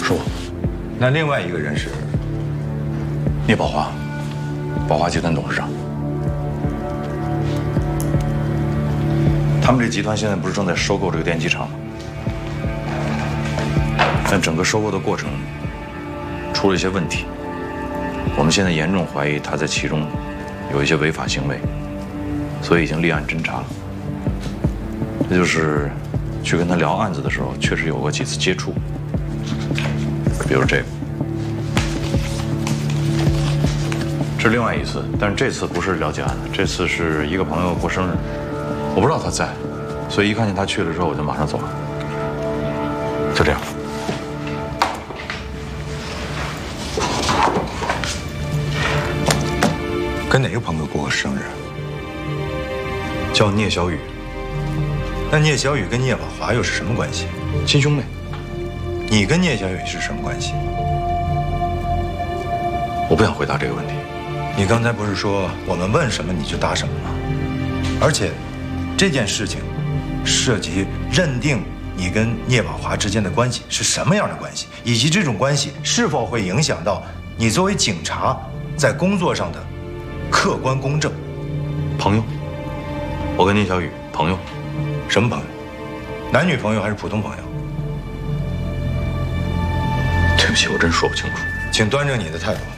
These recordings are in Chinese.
是我。那另外一个人是聂宝华，宝华集团董事长。他们这集团现在不是正在收购这个电机厂吗？但整个收购的过程出了一些问题，我们现在严重怀疑他在其中有一些违法行为，所以已经立案侦查了。这就是去跟他聊案子的时候，确实有过几次接触，比如这个，这是另外一次，但是这次不是了解案子，这次是一个朋友过生日，我不知道他在，所以一看见他去了之后，我就马上走了，就这样。 跟哪个朋友过个生日？叫聂小雨。那聂小雨跟聂宝华又是什么关系？ 亲兄妹。 你跟聂小雨是什么关系？ 我不想回答这个问题。 你刚才不是说我们问什么你就答什么吗？而且，这件事情涉及认定你跟聂宝华之间的关系是什么样的关系，以及这种关系是否会影响到你作为警察在工作上的客观公正。 朋友，我跟聂小雨朋友。 什么朋友？男女朋友还是普通朋友？ 对不起，我真说不清楚。 请端正你的态度。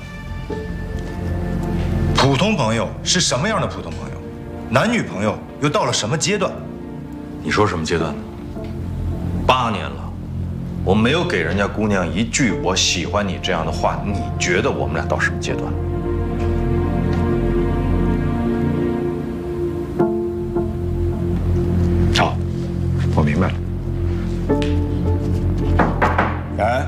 普通朋友是什么样的普通朋友？男女朋友又到了什么阶段？ 你说什么阶段呢？8年了，我没有给人家姑娘一句“我喜欢你”这样的话，你觉得我们俩到什么阶段？ 好，我明白了。然，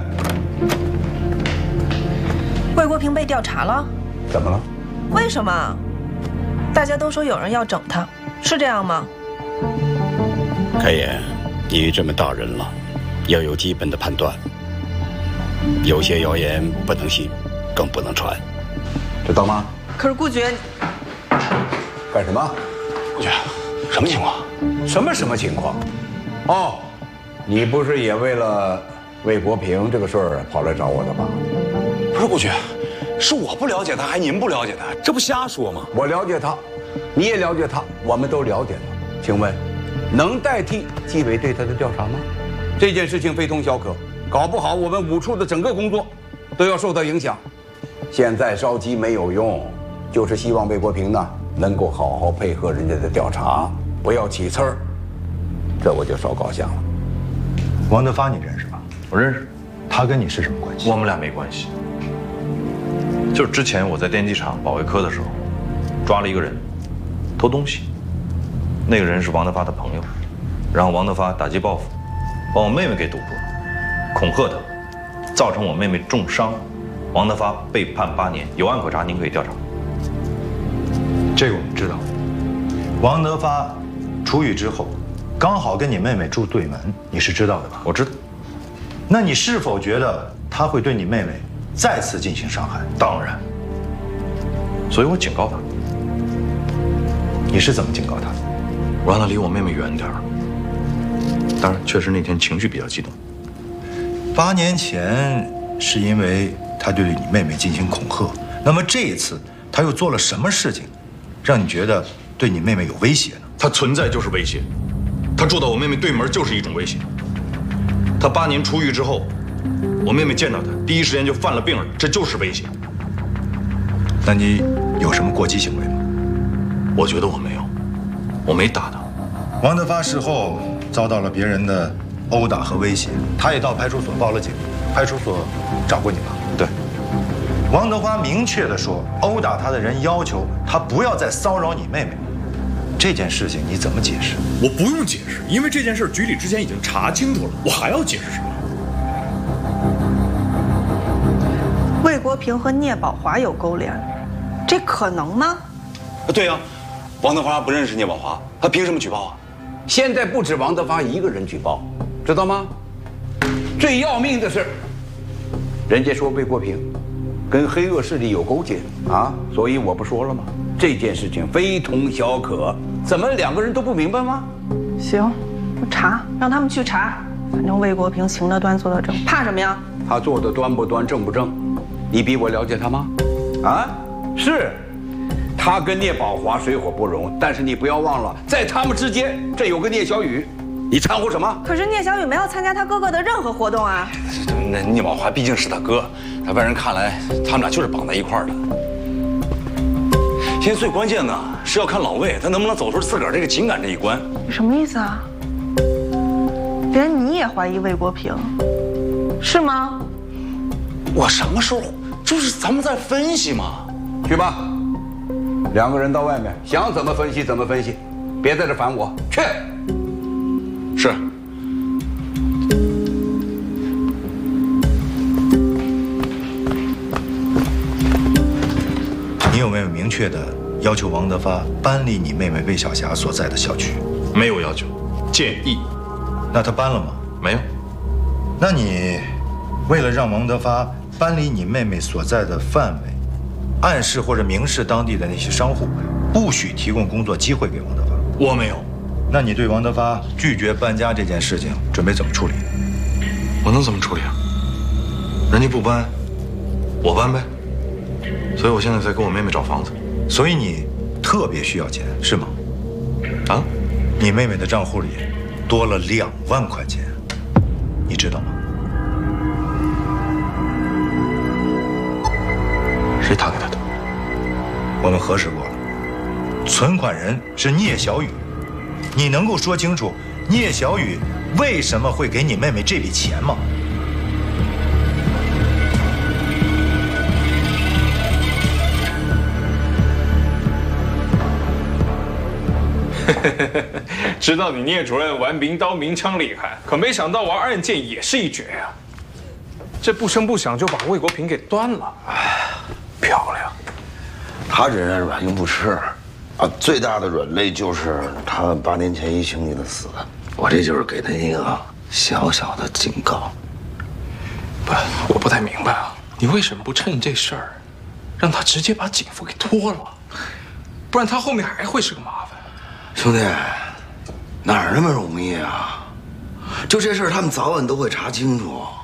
魏国平被调查了， 怎么了？ 为什么？大家都说有人要整他，是这样吗？ 开言，你这么大人了，要有基本的判断。有些谣言不能信，更不能传， 知道吗？ 可是顾觉， 干什么？ 顾觉，什么情况？ 什么情况？哦，你不是也为了魏国平这个事儿跑来找我的吧？ 不是顾觉，是我不了解他，还您不了解他，这不瞎说吗？ 我了解他，你也了解他，我们都了解他。请问，能代替纪委对他的调查吗？这件事情非同小可，搞不好我们5处的整个工作都要受到影响。现在着急没有用，就是希望魏国平呢能够好好配合人家的调查，不要起刺儿。这我就稍高兴了。 王德发你认识吧？ 我认识。 他跟你是什么关系？ 我们俩没关系。就是之前我在电机厂保卫科的时候，抓了一个人偷东西，那个人是王德发的朋友，然后王德发打击报复，把我妹妹给堵住了，恐吓她，造成我妹妹重伤，王德发被判8年，有案可查，您可以调查。 这个我们知道。王德发出狱之后，刚好跟你妹妹住对门，你是知道的吧？ 我知道。 那你是否觉得他会对你妹妹再次进行伤害？ 当然。所以我警告他。 你是怎么警告他的？ 我让他离我妹妹远点儿。当然，确实那天情绪比较激动。 8年前是因为他对你妹妹进行恐吓，那么这一次他又做了什么事情，让你觉得对你妹妹有威胁呢？ 他存在就是威胁，他住到我妹妹对门就是一种威胁。他8年出狱之后，我妹妹见到他，第一时间就犯了病了，这就是威胁。 那你有什么过激行为吗？ 我觉得我没有，我没打他。 王德发事后遭到了别人的殴打和威胁，他也到派出所报了警。派出所找过你吧？ 对。 王德发明确地说，殴打他的人要求他不要再骚扰你妹妹。这件事情你怎么解释？ 我不用解释，因为这件事局里之前已经查清楚了，我还要解释什么？ 魏国平和聂宝华有勾连，这可能吗？ 对呀，王德发不认识聂宝华，他凭什么举报啊？ 现在不止王德发一个人举报，知道吗？最要命的是，人家说魏国平跟黑恶势力有勾结啊，所以我不说了吗？这件事情非同小可，怎么2个人都不明白吗？ 行，我查，让他们去查。 反正魏国平行得端，坐得正，怕什么呀？ 他做的端不端，正不正，你比我了解他吗？啊，是，他跟聂宝华水火不容，但是你不要忘了，在他们之间这有个聂小雨，你掺和什么？ 可是聂小雨没有参加他哥哥的任何活动啊。 那聂宝华毕竟是他哥，在外人看来，他们俩就是绑在一块儿的。现在最关键的是要看老魏他能不能走出自个儿这个情感这一关。 你什么意思啊？连你也怀疑魏国平，是吗？ 我什么时候？就是咱们在分析嘛。 去吧，两个人到外面，想怎么分析怎么分析，别在这烦我。去。 是。 你有没有明确的要求王德发搬离你妹妹魏小霞所在的校区？ 没有要求，建议。 那他搬了吗？ 没有。 那你为了让王德发搬离你妹妹所在的范围，暗示或者明示当地的那些商户，不许提供工作机会给王德发？ 我没有。 那你对王德发拒绝搬家这件事情准备怎么处理？ 我能怎么处理啊？人家不搬，我搬呗。所以我现在在给我妹妹找房子。 所以你特别需要钱是吗？ 啊？ 你妹妹的账户里多了2万块钱，你知道吗？ 谁打给他的？ 我们核实过了，存款人是聂小雨。你能够说清楚聂小雨为什么会给你妹妹这笔钱吗？ 知道你聂主任玩明刀明枪厉害，可没想到玩暗箭也是一绝呀。这不声不响就把魏国平给端了，漂亮。 他这人软硬不吃，啊，最大的软肋就是他8年前一兄弟的死，我这就是给他一个小小的警告。 不，我不太明白啊，你为什么不趁这事儿，让他直接把警服给脱了？不然他后面还会是个麻烦。 兄弟，哪儿那么容易啊？就这事儿，他们早晚都会查清楚。